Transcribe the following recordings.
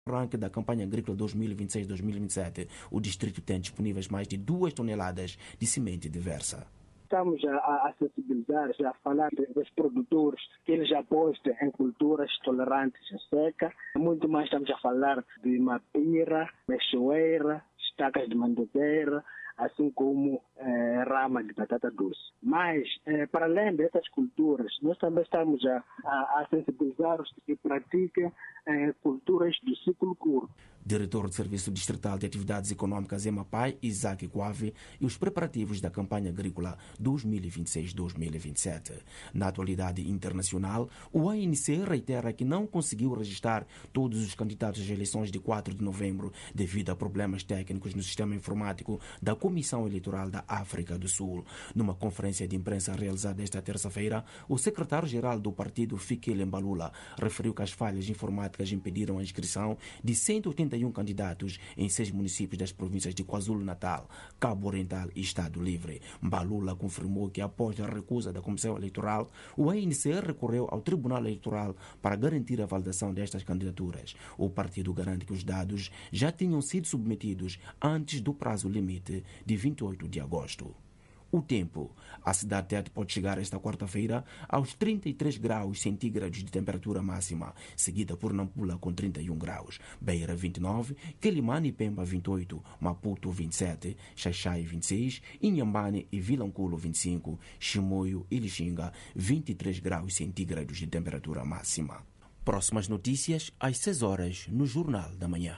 arranque da campanha agrícola 2026-2027, o distrito tem disponíveis mais de 2 toneladas de semente diversa. Estamos a sensibilizar, a falar dos produtores que eles apostem em culturas tolerantes à seca. Muito mais estamos a falar de mapira, mexoeira, estacas de mandoqueira, assim como rama de batata doce. Mas, para além dessas culturas, nós também estamos a sensibilizar os que praticam culturas do ciclo curto. Diretor do Serviço Distrital de Atividades Econômicas EMAPAI, Isaac Quave, e os preparativos da campanha agrícola 2026-2027. Na atualidade internacional, o ANC reitera que não conseguiu registrar todos os candidatos às eleições de 4 de novembro devido a problemas técnicos no sistema informático da Comissão Eleitoral da África do Sul. Numa conferência de imprensa realizada esta terça-feira, o secretário-geral do partido, Fikile Mbalula, referiu que as falhas informáticas impediram a inscrição de 181 candidatos em 6 municípios das províncias de KwaZulu-Natal, Cabo Oriental e Estado Livre. Mbalula confirmou que, após a recusa da Comissão Eleitoral, o ANC recorreu ao Tribunal Eleitoral para garantir a validação destas candidaturas. O partido garante que os dados já tinham sido submetidos antes do prazo limite de 28 de agosto. O tempo. A cidade Tete pode chegar esta quarta-feira aos 33 graus centígrados de temperatura máxima, seguida por Nampula com 31 graus, Beira 29, Quelimane e Pemba 28, Maputo 27, Xaixai 26, Inhambane e Vilanculo 25, Chimoio e Lixinga 23 graus centígrados de temperatura máxima. Próximas notícias às 6 horas no Jornal da Manhã.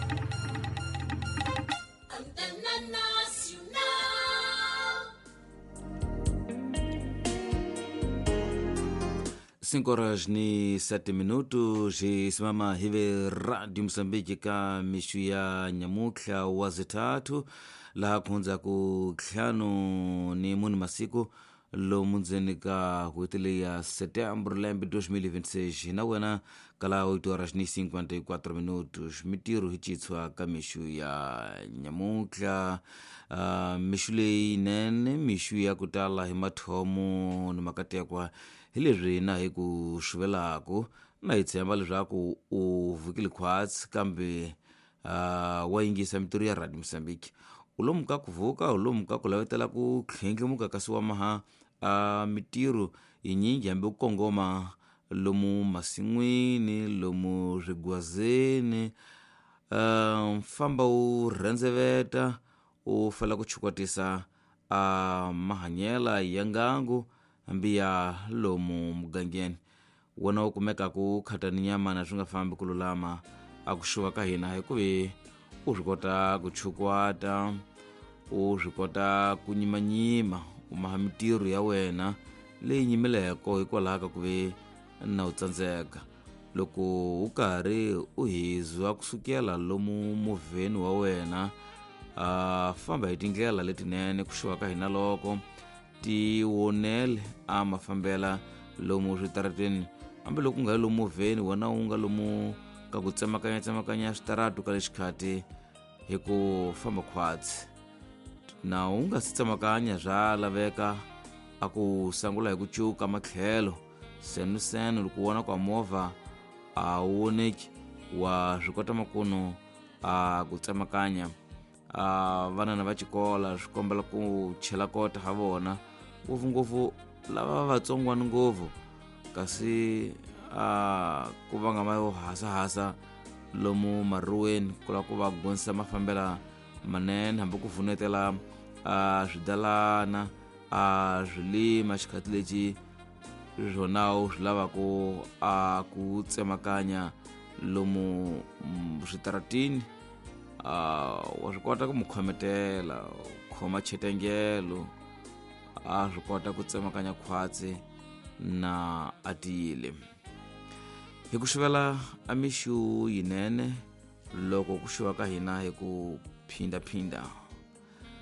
5:07 isimama hivi Radio Msambiki ka mishu ya nyamukhla wa zitatu laha khunza ku ntlhanu ni muni masiku lomu ndzeni ka hwetele ya setembro lembe 2026 na wena kala 8:54 mintirho hi citshwa ka mishu ya nyamukhla. Mishu leyi nene mishu ya ku tala hi mathomo ni makatekwa hi leswi na hi ku swivelako na hi tshemba leswaku u vukile khwatsi kambe wa yingisa mintirho ya Radio Msambiki. U lomu ka ku vuka u lomu ka ku lavetela ku tlhenglemuka kasi wa maha mintirho yinyingi hambi ku kongoma lomu masin'wini lomu swigwazeni famba u rhendzeveta u fela ku chukotisa mahanyela ya ngangu hambi ya lomu mugangeni. Wona u kumeka ku khatani nyama na swi nga fambi ku lulama a ku xuva ka hina hikuva u swi kota ku chukwata u swi kota ku nyimanyima u maha mintirho ya wena leyi nyimeleko hikwalaho ka ku ve na u tsandzeka. Loko u karhi u hizwa kusukela lomu movheni wa wena famba hi tindlela letinene ku xuva ka hina loko ti wonele mafambela lomu switarateni hambi loko u nga lomu movheni wena u nga lomu ka ku tsemakanya switaratu ka le xikhati hi ku famba khwatsi na u nga si tsemakanya bya laveka a ku sangula hi ku cuka matlhelo senu loko wona kwa movha a wu woneki wa swi kota makuno a ku tsemakanya. Vana va xikola swi kombela ku chela kota ha vona ngopfungopfu lava vatsongwana ngopfu kasi ku va nga ma hasahasa lomu mariweni ku lava ku va gonisa mafambela manene hambi ku vunetela swidalana swilima xikhati lexi zwonawu swi lavaku ku tsemakanya lomu switaratini. Wa swi kota ku mu khometela khoma chetengelo swi kota ku tsemakanya khwatsi na atile hi ku xivela mixu yinene loko ku xuva ka hina hi ku phinda